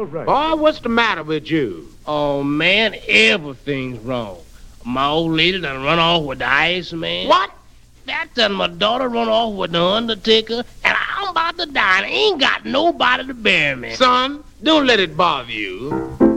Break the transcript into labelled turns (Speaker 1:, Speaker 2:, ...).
Speaker 1: right.
Speaker 2: Boy, what's the matter with you?
Speaker 3: Oh, man, everything's wrong. My old lady done run off with the Iceman.
Speaker 2: What?
Speaker 3: That done my daughter run off with the Undertaker, and I'm about to die, and I ain't got nobody to bury me.
Speaker 2: Son, don't let it bother you.